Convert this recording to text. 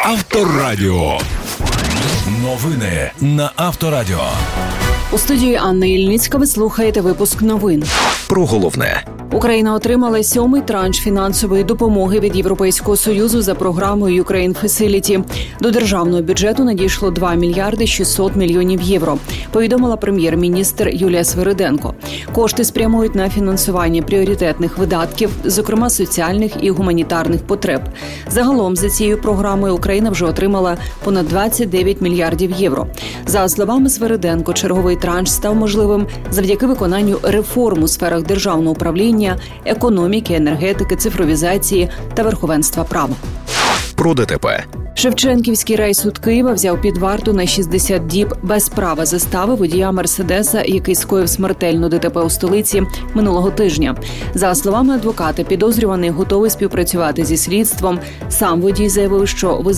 Авторадіо. Новини на Авторадіо. У студії Анна Ільницька ви слухаєте випуск новин. Про головне. Україна отримала 7-й транш фінансової допомоги від Європейського Союзу за програмою Ukraine Facility. До державного бюджету надійшло 2 мільярди 600 мільйонів євро, повідомила прем'єр-міністр Юлія Свириденко. Кошти спрямують на фінансування пріоритетних видатків, зокрема соціальних і гуманітарних потреб. Загалом за цією програмою Україна вже отримала понад 29 мільярдів євро. За словами Свириденко, черговий транш став можливим завдяки виконанню реформ у сферах державного управління, економіки, енергетики, цифровізації та верховенства права. Про ДТП. Шевченківський райсуд Києва взяв під варту на 60 діб без права застави водія «Мерседеса», який скоїв смертельну ДТП у столиці минулого тижня. За словами адвоката, підозрюваний готовий співпрацювати зі слідством. Сам водій заявив, що